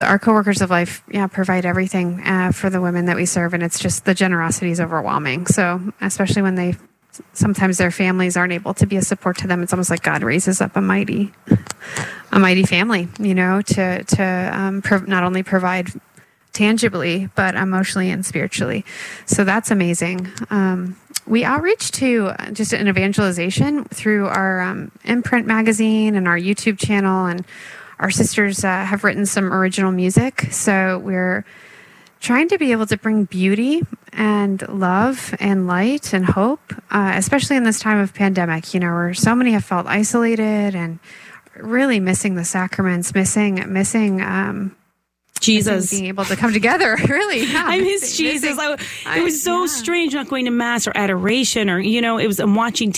our coworkers of life, provide everything for the women that we serve, and it's just the generosity is overwhelming. So especially when sometimes their families aren't able to be a support to them, it's almost like God raises up a mighty family, to not only provide tangibly, but emotionally and spiritually. So that's amazing. We outreach to just an evangelization through our Imprint magazine and our YouTube channel, and our sisters have written some original music. So we're trying to be able to bring beauty and love and light and hope, especially in this time of pandemic, where so many have felt isolated and really missing the sacraments, missing Jesus, being able to come together. Really, yeah. I miss Jesus. It was so strange not going to mass or adoration, or it was watching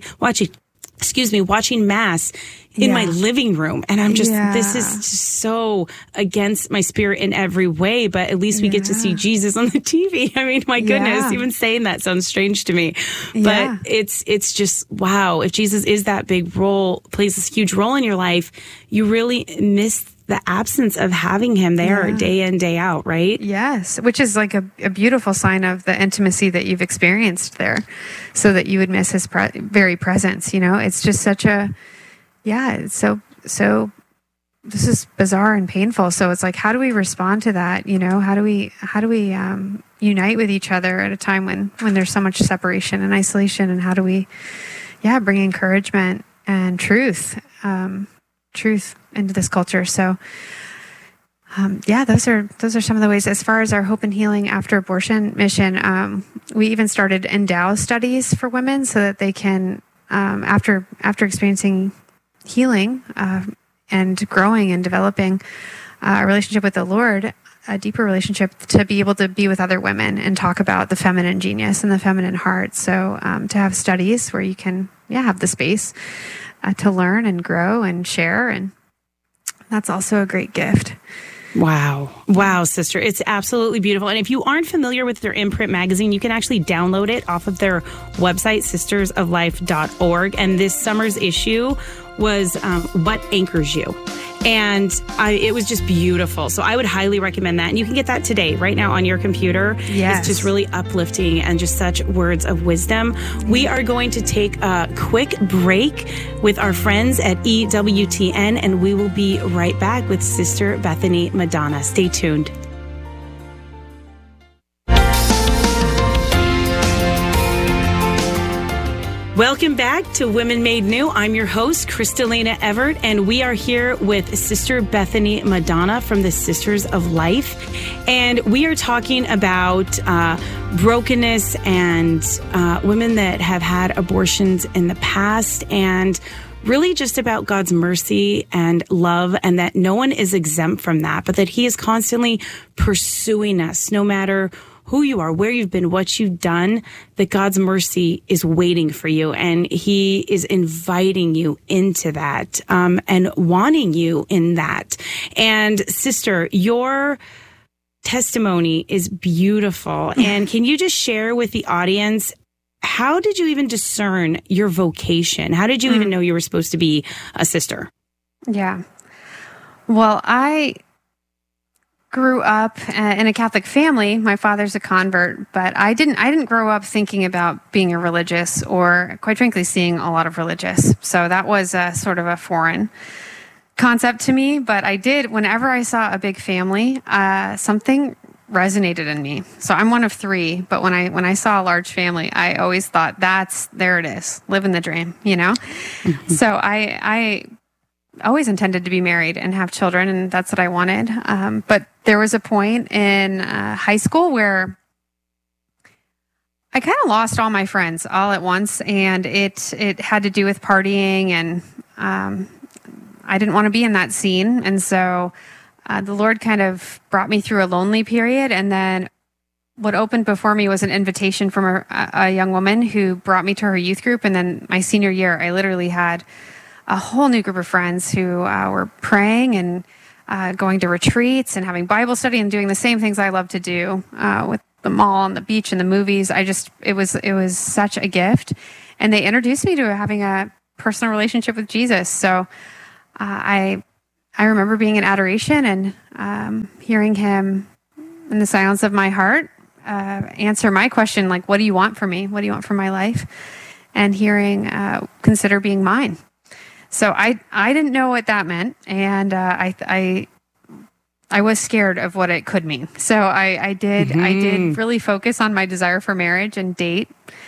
mass in my living room, and I'm just this is just so against my spirit in every way. But at least we get to see Jesus on the TV. I mean, my goodness, even saying that sounds strange to me. But it's just wow. If Jesus is that plays this huge role in your life, you really miss the absence of having him there day in, day out, right? Yes, which is like a beautiful sign of the intimacy that you've experienced there, so that you would miss his very presence. It's just such it's so this is bizarre and painful. So it's like, how do we respond to that? How do we unite with each other at a time when there's so much separation and isolation? And how do we, bring encouragement and truth into this culture? So, those are some of the ways. As far as our Hope and Healing After Abortion mission, we even started endow studies for women so that they can, after experiencing healing and growing and developing a relationship with the Lord, a deeper relationship, to be able to be with other women and talk about the feminine genius and the feminine heart. So to have studies where you can have the space to learn and grow and share, and that's also a great gift. Wow, sister. It's absolutely beautiful. And if you aren't familiar with their Imprint magazine, you can actually download it off of their website, sistersoflife.org. And this summer's issue was What Anchors You. And it was just beautiful. So I would highly recommend that. And you can get that today, right now on your computer. Yes. It's just really uplifting and just such words of wisdom. We are going to take a quick break with our friends at EWTN, and we will be right back with Sister Bethany Madonna. Stay tuned. Welcome back to Women Made New. I'm your host, Kristalina Everett, and we are here with Sister Bethany Madonna from the Sisters of Life. And we are talking about brokenness and women that have had abortions in the past, and really just about God's mercy and love, and that no one is exempt from that, but that He is constantly pursuing us, no matter who you are, where you've been, what you've done, that God's mercy is waiting for you, and He is inviting you into that, and wanting you in that. And sister, your testimony is beautiful. And can you just share with the audience, how did you even discern your vocation? How did you even know you were supposed to be a sister? Yeah. Well, I grew up in a Catholic family. My father's a convert, but I didn't grow up thinking about being a religious, or quite frankly, seeing a lot of religious. So that was sort of a foreign concept to me. But I did, whenever I saw a big family, something resonated in me. So I'm one of three, but when I saw a large family, I always thought, there it is, living the dream, Mm-hmm. So I always intended to be married and have children, and that's what I wanted. But there was a point in high school where I kind of lost all my friends all at once, and it had to do with partying, and I didn't want to be in that scene. And so the Lord kind of brought me through a lonely period, and then what opened before me was an invitation from a young woman who brought me to her youth group. And then my senior year, I literally had a whole new group of friends who were praying and going to retreats and having Bible study and doing the same things I love to do with the mall and the beach and the movies. It was such a gift. And they introduced me to having a personal relationship with Jesus. So I I remember being in adoration and hearing him in the silence of my heart answer my question, like, what do you want from me? What do you want from my life? And hearing, consider being mine. So I didn't know what that meant. And I was scared of what it could mean. So I did really focus on my desire for marriage and date.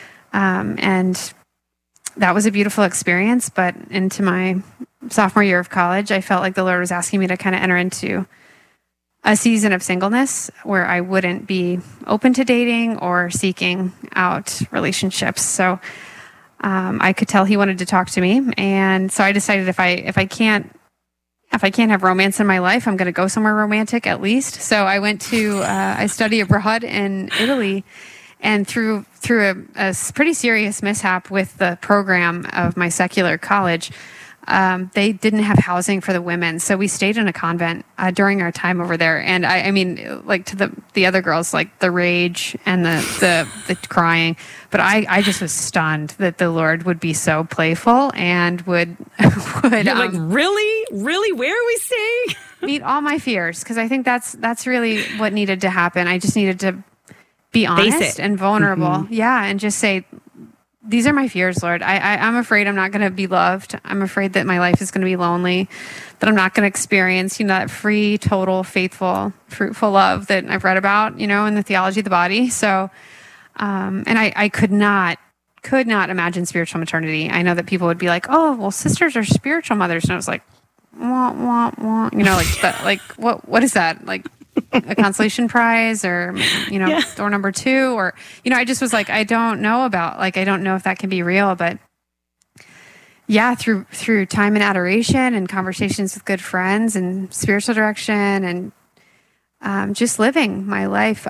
And that was a beautiful experience. But into my sophomore year of college, I felt like the Lord was asking me to kind of enter into a season of singleness where I wouldn't be open to dating or seeking out relationships. So I could tell he wanted to talk to me. And so I decided if I can't have romance in my life, I'm going to go somewhere romantic at least. So I went to I studied abroad in Italy, and through a pretty serious mishap with the program of my secular college, they didn't have housing for the women. So we stayed in a convent during our time over there. And I mean, like, to the other girls, like the rage and the crying. But I just was stunned that the Lord would be so playful and would You're like, really, where are we staying? meet all my fears, because I think that's really what needed to happen. I just needed to be honest and vulnerable. Mm-hmm. Yeah, and just say, these are my fears, Lord. I'm afraid I'm not going to be loved. I'm afraid that my life is going to be lonely, that I'm not going to experience, that free, total, faithful, fruitful love that I've read about, in the theology of the body. So, and I could not imagine spiritual maternity. I know that people would be like, oh, well, sisters are spiritual mothers. And I was like, wah, wah, wah. What is that? Like a consolation prize or, door number 2 or, I just was like, I don't know if that can be real, but yeah, through time and adoration and conversations with good friends and spiritual direction and just living my life,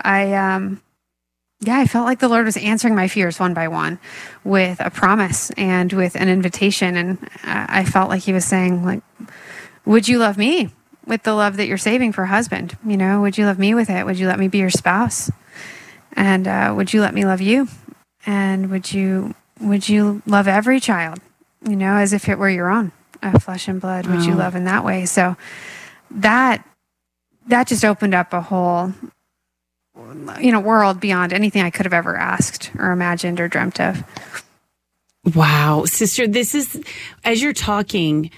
I felt like the Lord was answering my fears one by one with a promise and with an invitation. And I felt like he was saying, like, would you love me with the love that you're saving for a husband? Would you love me with it? Would you let me be your spouse? And would you let me love you? And would you love every child, as if it were your own, flesh and blood? Would you love in that way? So that just opened up a whole world beyond anything I could have ever asked or imagined or dreamt of. Wow. Sister, this is, as you're talking,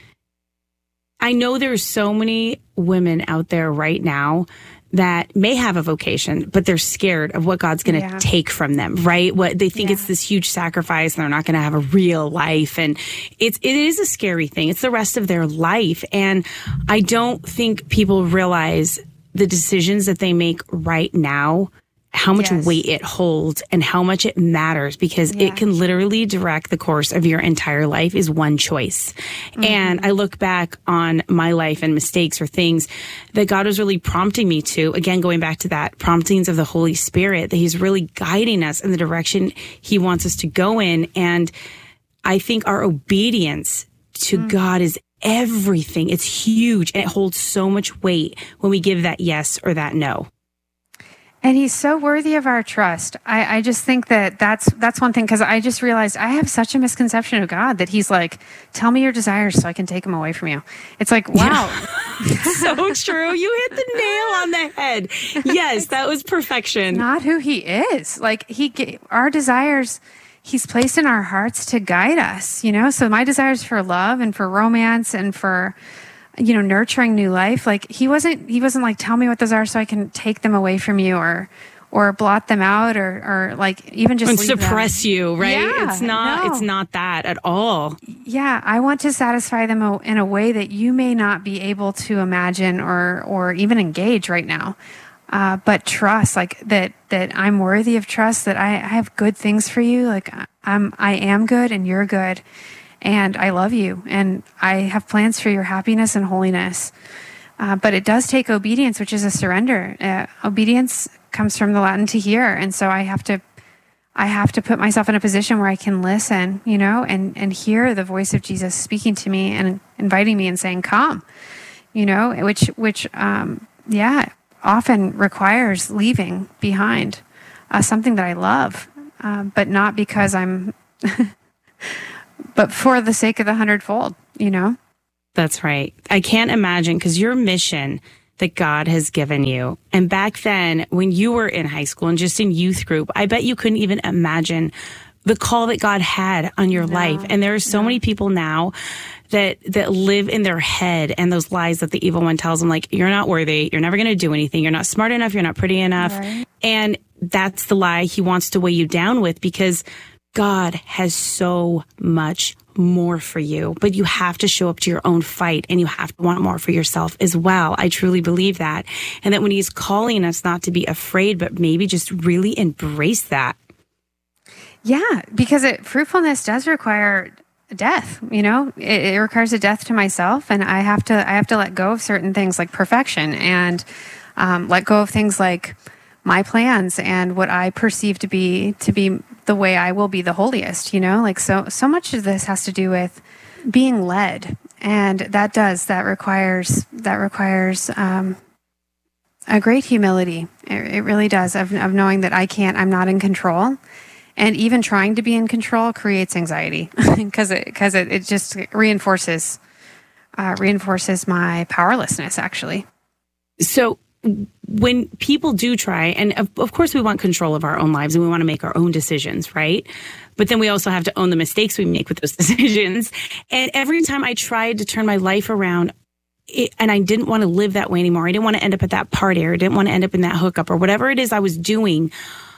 I know there's so many women out there right now that may have a vocation, but they're scared of what God's going to take from them, right? What they think it's this huge sacrifice and they're not going to have a real life. And it is a scary thing. It's the rest of their life. And I don't think people realize the decisions that they make right now, how much weight it holds and how much it matters, because it can literally direct the course of your entire life is one choice. Mm-hmm. And I look back on my life and mistakes or things that God was really prompting me to, again, going back to that promptings of the Holy Spirit, that he's really guiding us in the direction he wants us to go in. And I think our obedience to God is everything. It's huge. And it holds so much weight when we give that yes or that no. And he's so worthy of our trust. I just think that's one thing, because I just realized I have such a misconception of God that he's like, tell me your desires so I can take them away from you. It's like, wow. So true. You hit the nail on the head. Yes, that was perfection. Not who he is. Like, our desires, he's placed in our hearts to guide us, So my desires for love and for romance and for, nurturing new life, like he wasn't like, tell me what those are so I can take them away from you or blot them out or like even just suppress them. You, right? Yeah, it's not that at all. Yeah. I want to satisfy them in a way that you may not be able to imagine or even engage right now. But trust, like that I'm worthy of trust, that I have good things for you. Like I am good and you're good. And I love you, and I have plans for your happiness and holiness. But it does take obedience, which is a surrender. Obedience comes from the Latin to hear, and so I have to put myself in a position where I can listen, and hear the voice of Jesus speaking to me and inviting me and saying, "Come," which often requires leaving behind something that I love, but not because I'm. But for the sake of the 100-fold, That's right. I can't imagine, because your mission that God has given you, and back then when you were in high school and just in youth group, I bet you couldn't even imagine the call that God had on your life. And there are so many people now that live in their head and those lies that the evil one tells them, like, you're not worthy, you're never going to do anything, you're not smart enough, you're not pretty enough. Right. And that's the lie he wants to weigh you down with, because God has so much more for you, but you have to show up to your own fight, and you have to want more for yourself as well. I truly believe that. And that when he's calling us not to be afraid, but maybe just really embrace that. Yeah, because fruitfulness does require death. It requires a death to myself, and I have to let go of certain things like perfection, and let go of things like my plans and what I perceive to be the way I will be the holiest. Like so much of this has to do with being led, and that requires a great humility. It really does, of knowing that I'm not in control. And even trying to be in control creates anxiety because it just reinforces my powerlessness, actually. So when people do try, and of course we want control of our own lives and we want to make our own decisions, right? But then we also have to own the mistakes we make with those decisions. And every time I tried to turn my life around, and I didn't want to live that way anymore, I didn't want to end up at that party, or I didn't want to end up in that hookup, or whatever it is I was doing,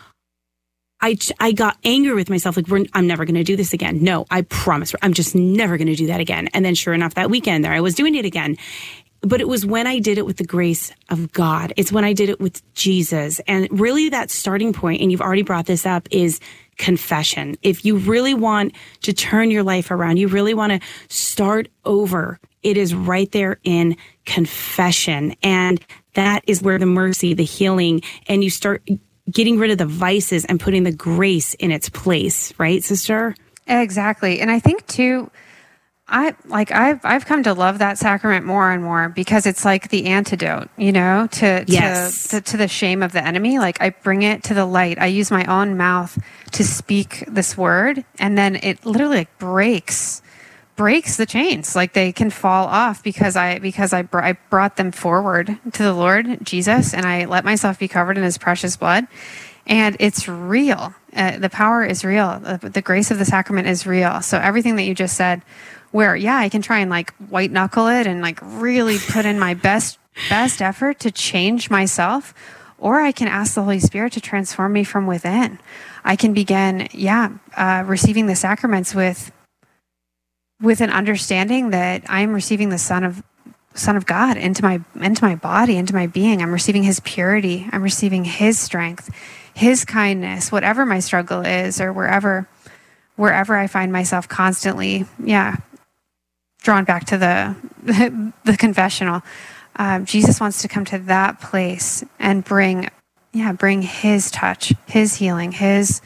I got angry with myself, like, I'm never going to do this again. No, I promise. I'm just never going to do that again. And then sure enough, that weekend there, I was doing it again. But it was when I did it with the grace of God. It's when I did it with Jesus. And really that starting point, and you've already brought this up, is confession. If you really want to turn your life around, you really want to start over, it is right there in confession. And that is where the mercy, the healing, and you start getting rid of the vices and putting the grace in its place, right, sister? Exactly. And I think too, I've come to love that sacrament more and more, because it's like the antidote, to the shame of the enemy. Like, I bring it to the light. I use my own mouth to speak this word, and then it literally breaks the chains. Like, they can fall off because I brought them forward to the Lord Jesus, and I let myself be covered in his precious blood. And it's real. The power is real. The grace of the sacrament is real. So everything that you just said, where, I can try and like white knuckle it and like really put in my best effort to change myself, or I can ask the Holy Spirit to transform me from within. I can begin, receiving the sacraments with an understanding that I'm receiving the Son of God into my body, into my being. I'm receiving his purity. I'm receiving his strength, his kindness, whatever my struggle is, or wherever I find myself constantly, drawn back to the confessional. Jesus wants to come to that place and bring his touch, his healing, his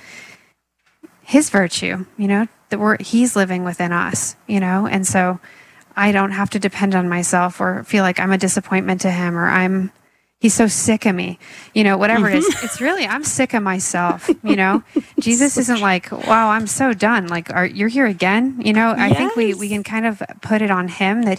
virtue, that he's living within us, and so I don't have to depend on myself or feel like I'm a disappointment to him, or he's so sick of me, whatever it is. It's really, I'm sick of myself, Jesus isn't like, wow, I'm so done. Like, you're here again? I think we can kind of put it on him that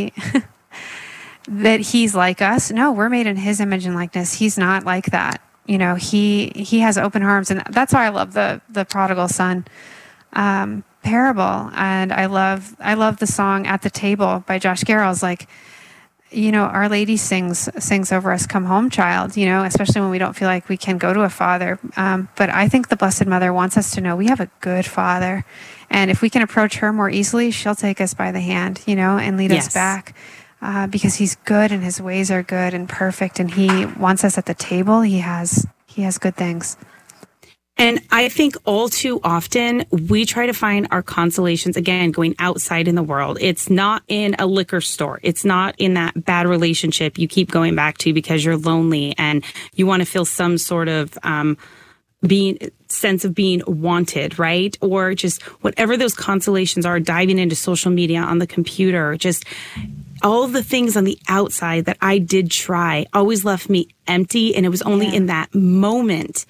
that he's like us. No, we're made in his image and likeness. He's not like that. He has open arms, and that's why I love the prodigal son parable. And I love the song "At the Table" by Josh Garrels. Like, Our Lady sings over us, "Come home, child," especially when we don't feel like we can go to a father. But I think the Blessed Mother wants us to know we have a good father. And if we can approach her more easily, she'll take us by the hand, and lead us back. Because he's good, and his ways are good and perfect, and he wants us at the table. He has good things. And I think all too often we try to find our consolations, again, going outside in the world. It's not in a liquor store. It's not in that bad relationship you keep going back to because you're lonely and you want to feel some sort of sense of being wanted, right? Or just whatever those consolations are, diving into social media, on the computer, just all the things on the outside that I did try always left me empty. And it was only in that moment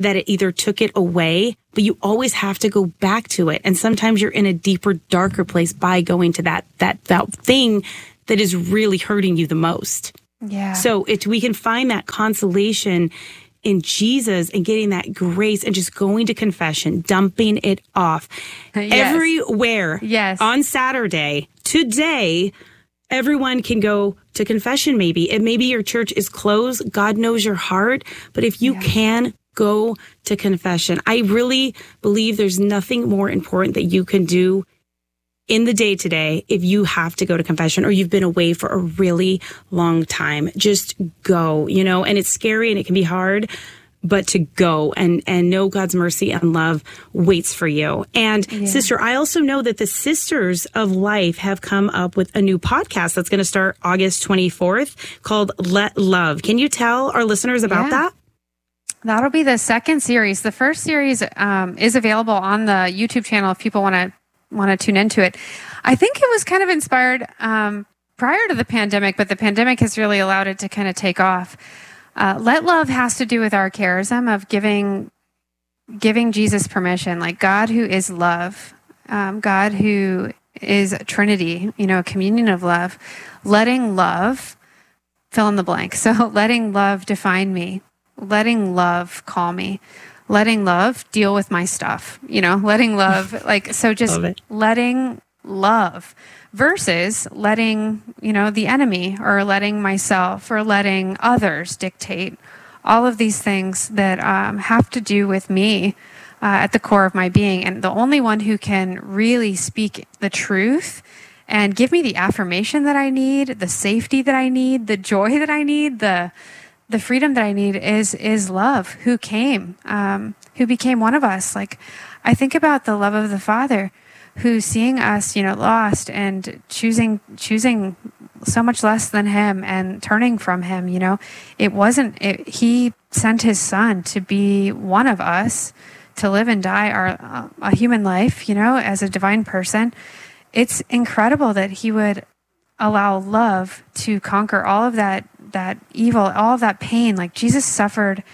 that it either took it away, but you always have to go back to it. And sometimes you're in a deeper, darker place by going to that thing that is really hurting you the most. Yeah. So we can find that consolation in Jesus and getting that grace and just going to confession, dumping it off everywhere. Yes. On Saturday, today, everyone can go to confession maybe. And maybe your church is closed. God knows your heart. But if you can go to confession, I really believe there's nothing more important that you can do in the day today if you have to go to confession or you've been away for a really long time. Just go, and it's scary and it can be hard, but to go and know God's mercy and love waits for you. And sister, I also know that the Sisters of Life have come up with a new podcast that's going to start August 24th called Let Love. Can you tell our listeners about that? That'll be the second series. The first series is available on the YouTube channel if people want to tune into it. I think it was kind of inspired prior to the pandemic, but the pandemic has really allowed it to kind of take off. Let Love has to do with our charism of giving Jesus permission, like God who is love, God who is Trinity, a communion of love, letting love fill in the blank. So letting love define me, letting love call me, letting love deal with my stuff, letting love, just letting love versus letting, the enemy or letting myself or letting others dictate. All of these things that have to do with me at the core of my being. And the only one who can really speak the truth and give me the affirmation that I need, the safety that I need, the joy that I need, the freedom that I need is love, who came, who became one of us. Like, I think about the love of the Father, who seeing us, lost and choosing so much less than him and turning from him, he sent his son to be one of us, to live and die a human life, as a divine person. It's incredible that he would allow love to conquer all of that evil, all of that pain. Like, Jesus suffered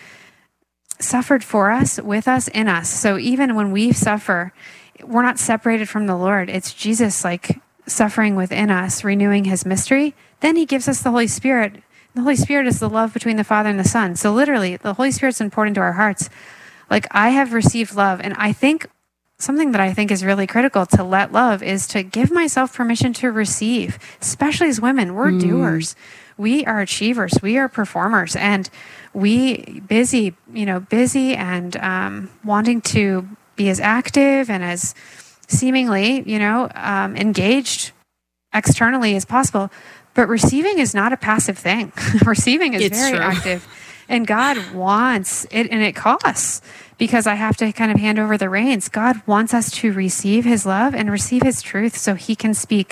for us, with us, in us. So even when we suffer, we're not separated from the Lord. It's Jesus suffering within us, renewing his mystery. Then he gives us the Holy Spirit. The Holy Spirit is the love between the Father and the Son. So literally, the Holy Spirit's important to our hearts. Like, I have received love. And I think something that I think is really critical to let love is to give myself permission to receive, especially as women. We're doers. We are achievers. We are performers. And we busy and wanting to be as active and as seemingly, engaged externally as possible. But receiving is not a passive thing. Receiving is very active. And God wants it, and it costs, because I have to kind of hand over the reins. God wants us to receive his love and receive his truth so he can speak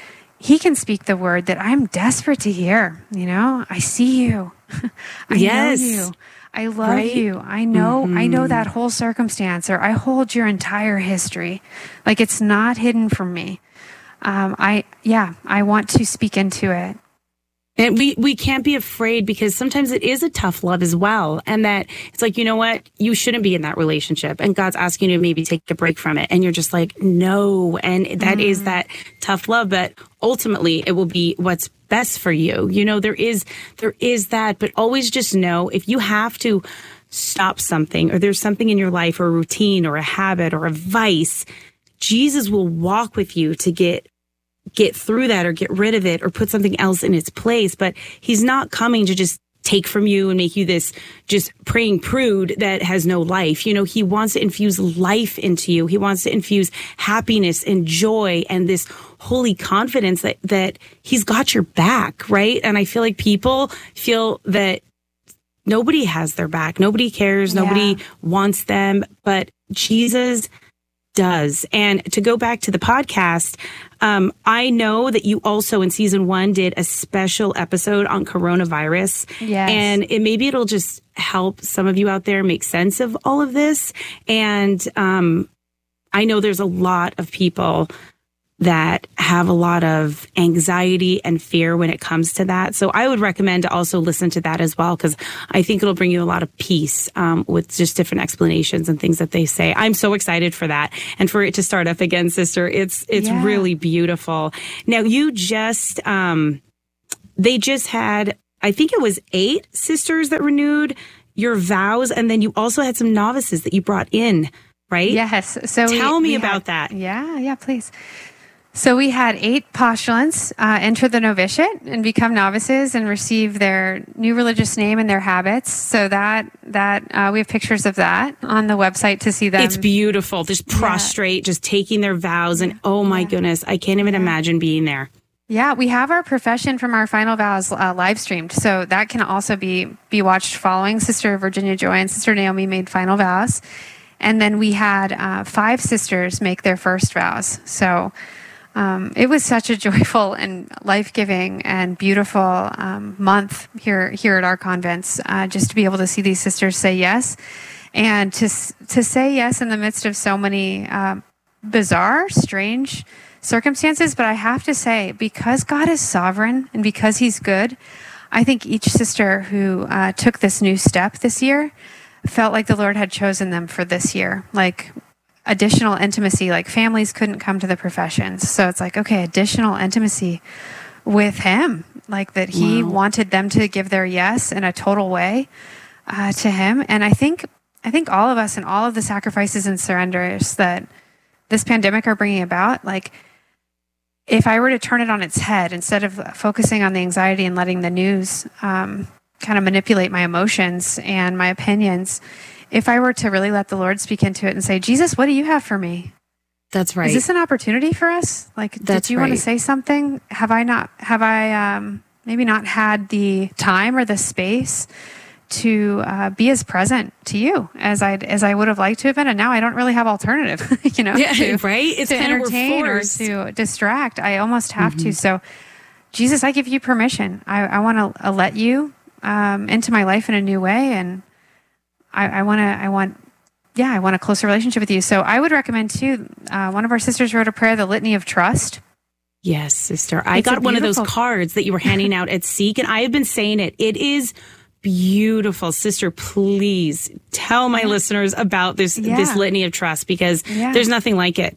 the word that I'm desperate to hear. I see you. I know you. I love you. I know that whole circumstance, or I hold your entire history. Like, it's not hidden from me. I want to speak into it. And we can't be afraid, because sometimes it is a tough love as well. And that it's like, you know what? You shouldn't be in that relationship. And God's asking you to maybe take a break from it. And you're just like, no. And that is that tough love. But ultimately, it will be what's best for you. There is that. But always just know, if you have to stop something, or there's something in your life, or a routine, or a habit, or a vice, Jesus will walk with you to get through that, or get rid of it, or put something else in its place. But he's not coming to just take from you and make you this just praying prude that has no life. He wants to infuse life into you. He wants to infuse happiness and joy and this holy confidence that he's got your back, right? And I feel like people feel that nobody has their back. Nobody cares. Nobody wants them. But Jesus does. And to go back to the podcast, I know that you also in season 1 did a special episode on coronavirus. Yes. And maybe it'll just help some of you out there make sense of all of this. And I know there's a lot of people that have a lot of anxiety and fear when it comes to that. So I would recommend to also listen to that as well, because I think it'll bring you a lot of peace with just different explanations and things that they say. I'm so excited for that and for it to start up again, sister. It's really beautiful. Now you just, they just had, I think it was 8 sisters that renewed your vows. And then you also had some novices that you brought in, right? Yes. So tell me about that. Yeah, please. So we had 8 postulants enter the novitiate and become novices and receive their new religious name and their habits. So that we have pictures of that on the website to see them. It's beautiful. Just prostrate, just taking their vows. And oh my goodness, I can't even imagine being there. Yeah, we have our profession from our final vows live streamed. So that can also be watched following. Sister Virginia Joy and Sister Naomi made final vows. And then we had 5 sisters make their first vows. So it was such a joyful and life-giving and beautiful month here at our convents, just to be able to see these sisters say yes, and to say yes in the midst of so many bizarre, strange circumstances. But I have to say, because God is sovereign and because He's good, I think each sister who took this new step this year felt like the Lord had chosen them for this year, like additional intimacy. Like families couldn't come to the professions, so it's like, okay, additional intimacy with Him, like that He wanted them to give their yes in a total way to Him. And I think all of us and all of the sacrifices and surrenders that this pandemic are bringing about, like if I were to turn it on its head, instead of focusing on the anxiety and letting the news kind of manipulate my emotions and my opinions, if I were to really let the Lord speak into it and say, Jesus, what do you have for me? That's right. Is this an opportunity for us? Like, did you want to say something? Have I maybe not had the time or the space to be as present to you as I would have liked to have been? And now I don't really have alternative, right? It's to entertain or to distract. I almost have to. So Jesus, I give you permission. I want to let you into my life in a new way. And I want a closer relationship with you. So I would recommend too, one of our sisters wrote a prayer, the Litany of Trust. Yes, sister. I got one of those cards that you were handing out at Seek, and I have been saying it. It is beautiful. Sister, please tell my listeners about this Litany of Trust, because there's nothing like it.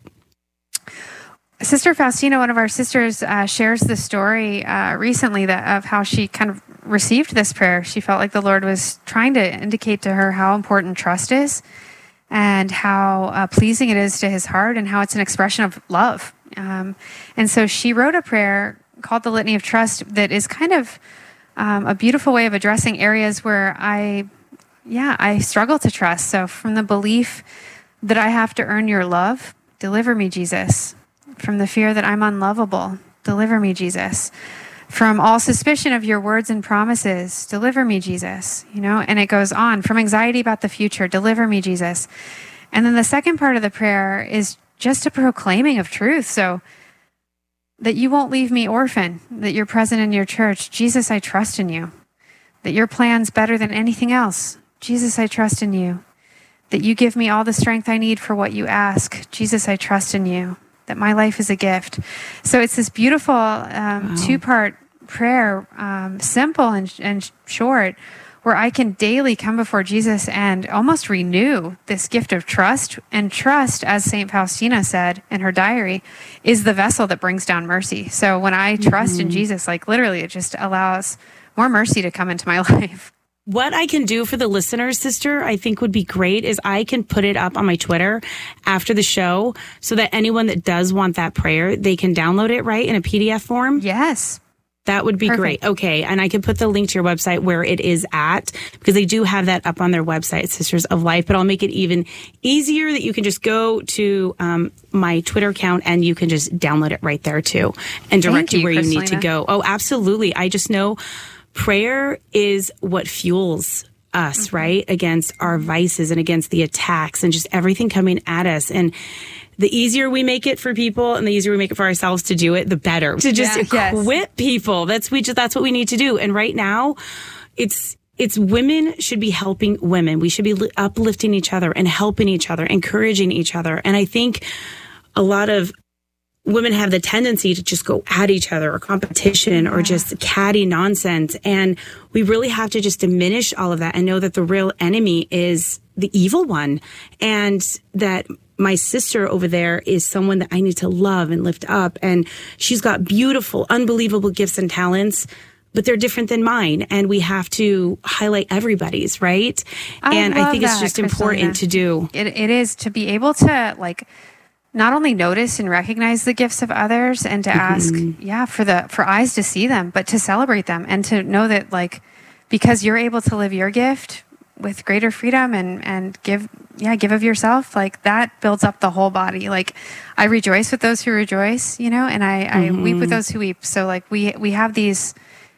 Sister Faustina, one of our sisters, shares the story recently of how she kind of received this prayer. She felt like the Lord was trying to indicate to her how important trust is and how pleasing it is to His heart and how it's an expression of love. And so she wrote a prayer called the Litany of Trust that is kind of a beautiful way of addressing areas where I struggle to trust. So from the belief that I have to earn your love, deliver me, Jesus. From the fear that I'm unlovable, deliver me, Jesus. From all suspicion of your words and promises, deliver me, Jesus. And it goes on. From anxiety about the future, deliver me, Jesus. And then the second part of the prayer is just a proclaiming of truth. So that you won't leave me orphan, that you're present in your church. Jesus, I trust in you. That your plan's better than anything else. Jesus, I trust in you. That you give me all the strength I need for what you ask. Jesus, I trust in you. That my life is a gift. So it's this beautiful 2-part prayer, simple and short, where I can daily come before Jesus and almost renew this gift of trust. And trust, as St. Faustina said in her diary, is the vessel that brings down mercy. So when I trust in Jesus, like literally, it just allows more mercy to come into my life. What I can do for the listeners, sister, I think would be great is I can put it up on my Twitter after the show so that anyone that does want that prayer, they can download it, right, in a PDF form? Yes. That would be great. Okay. And I can put the link to your website where it is at, because they do have that up on their website, Sisters of Life. But I'll make it even easier that you can just go to my Twitter account and you can just download it right there too and direct you where you need to go. Oh, absolutely. I just know prayer is what fuels us, right? Against our vices and against the attacks and just everything coming at us. And the easier we make it for people and the easier we make it for ourselves to do it, the better. To just equip people. That's what we need to do. And right now, it's women should be helping women. We should be uplifting each other and helping each other, encouraging each other. And I think a lot of women have the tendency to just go at each other or competition or just catty nonsense. And we really have to just diminish all of that and know that the real enemy is the evil one, and that my sister over there is someone that I need to love and lift up. And she's got beautiful, unbelievable gifts and talents, but they're different than mine. And we have to highlight everybody's, right? I think it's just important to do. It is to be able to not only notice and recognize the gifts of others and to ask, for eyes to see them, but to celebrate them and to know that because you're able to live your gift with greater freedom and give of yourself, that builds up the whole body. I rejoice with those who rejoice, and I weep with those who weep. So we have these,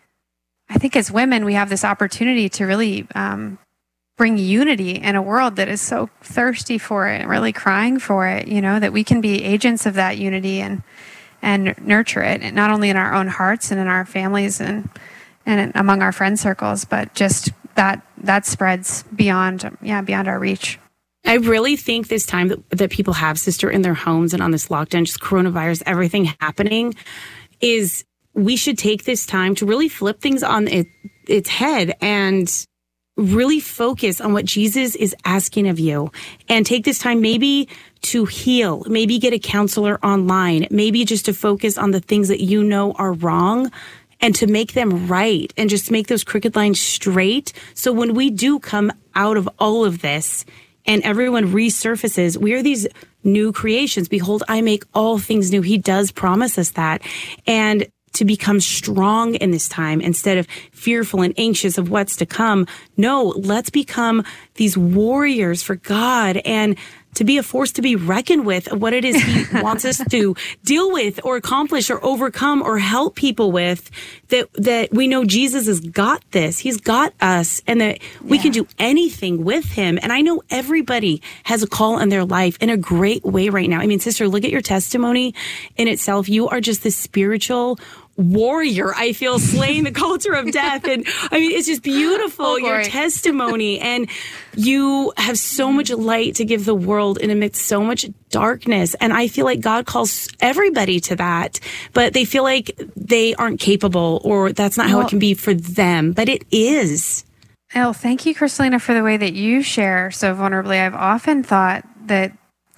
I think as women, we have this opportunity to really bring unity in a world that is so thirsty for it and really crying for it, that we can be agents of that unity and nurture it, and not only in our own hearts and in our families and among our friend circles, but just that spreads beyond our reach. I really think this time that people have, sister, in their homes and on this lockdown, just coronavirus, everything happening, is we should take this time to really flip things on its head and really focus on what Jesus is asking of you, and take this time maybe to heal, maybe get a counselor online, maybe just to focus on the things that you know are wrong and to make them right and just make those crooked lines straight. So when we do come out of all of this and everyone resurfaces, we are these new creations. Behold, I make all things new. He does promise us that. And to become strong in this time instead of fearful and anxious of what's to come. No, let's become these warriors for God and to be a force to be reckoned with of what it is he wants us to deal with or accomplish or overcome or help people with, that we know Jesus has got this. He's got us, and that we can do anything with him. And I know everybody has a call in their life in a great way right now. I mean, sister, look at your testimony in itself. You are just this spiritual warrior, I feel, slaying the culture of death. And I mean, it's just beautiful, your testimony. And you have so much light to give the world in amidst so much darkness. And I feel like God calls everybody to that, but they feel like they aren't capable, or that's not how it can be for them. But it is. Oh, thank you, Kristalina, for the way that you share so vulnerably. I've often thought that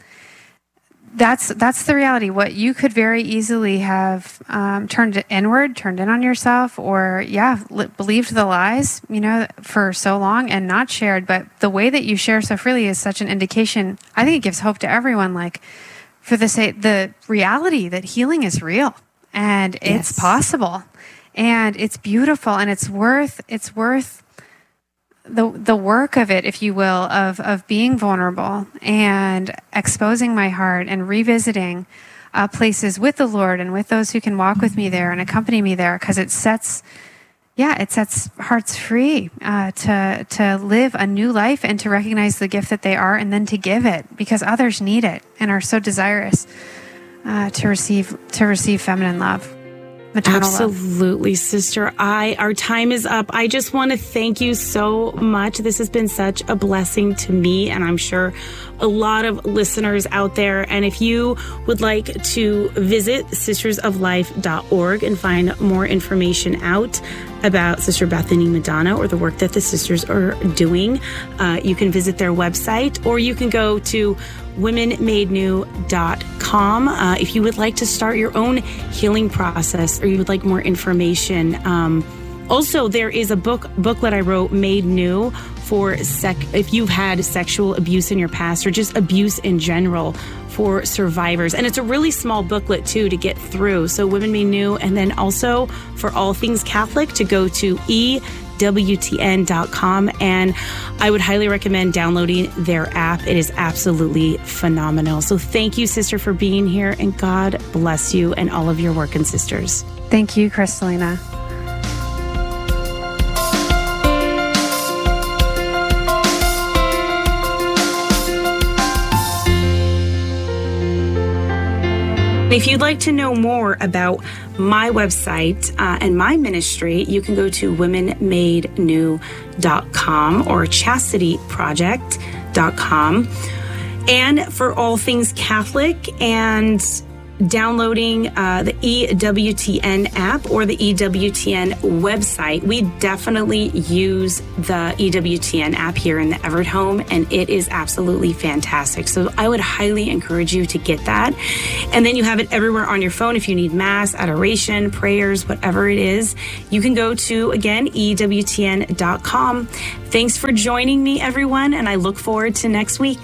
that's the reality. What you could very easily have turned in on yourself, or believed the lies, for so long and not shared. But the way that you share so freely is such an indication. I think it gives hope to everyone. For the reality that healing is real and it's possible, and it's beautiful, and it's worth the work of it, if you will, of being vulnerable and exposing my heart and revisiting places with the Lord and with those who can walk with me there and accompany me there, because it sets hearts free to live a new life and to recognize the gift that they are, and then to give it because others need it and are so desirous to receive feminine love. Absolutely, sister. Our time is up. I just want to thank you so much. This has been such a blessing to me, and I'm sure a lot of listeners out there. And if you would like to visit sistersoflife.org and find more information out about Sister Bethany Madonna or the work that the sisters are doing, you can visit their website, or you can go to womenmadenew.com if you would like to start your own healing process, or you would like more information. Also, there is a booklet I wrote, Made New, for if you've had sexual abuse in your past, or just abuse in general, for survivors. And it's a really small booklet too to get through. So Women Made New. And then also for all things Catholic, to go to EWTN.com. And I would highly recommend downloading their app. It is absolutely phenomenal. So thank you, sister, for being here, and God bless you and all of your work and sisters. Thank you, Kristalina. If you'd like to know more about my website and my ministry, you can go to womenmadenew.com or chastityproject.com. And for all things Catholic and downloading the EWTN app or the EWTN website. We definitely use the EWTN app here in the Everett home, and it is absolutely fantastic. So I would highly encourage you to get that. And then you have it everywhere on your phone. If you need mass, adoration, prayers, whatever it is, you can go to, again, EWTN.com. Thanks for joining me, everyone, and I look forward to next week.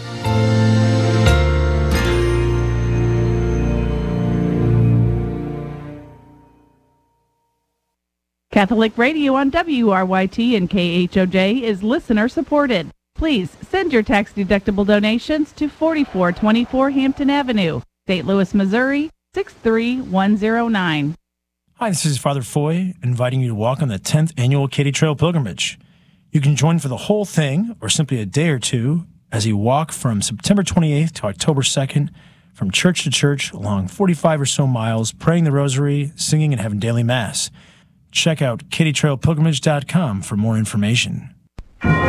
Catholic Radio on WRYT and KHOJ is listener supported. Please send your tax-deductible donations to 4424 Hampton Avenue, St. Louis, Missouri, 63109. Hi, this is Father Foy, inviting you to walk on the 10th annual Katy Trail Pilgrimage. You can join for the whole thing, or simply a day or two, as you walk from September 28th to October 2nd, from church to church, along 45 or so miles, praying the rosary, singing, and having daily mass. Check out KatyTrailPilgrimage.com for more information.